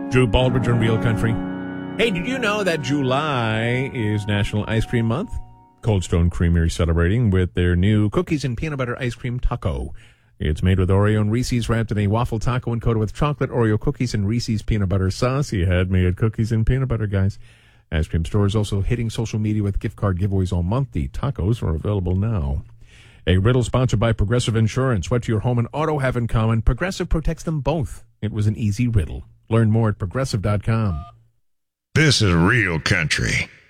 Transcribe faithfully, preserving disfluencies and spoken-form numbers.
Drew Baldridge on Real Country. Hey, did you know that July is National Ice Cream Month? Cold Stone Creamery celebrating with their new cookies and peanut butter ice cream taco. It's made with Oreo and Reese's, wrapped in a waffle taco and coated with chocolate Oreo cookies and Reese's peanut butter sauce. You had made cookies and peanut butter, guys. Ice cream store is also hitting social media with gift card giveaways all month. The tacos are available now. A riddle sponsored by Progressive Insurance. What your home and auto have in common? Progressive protects them both. It was an easy riddle. Learn more at progressive dot com. This is Real Country.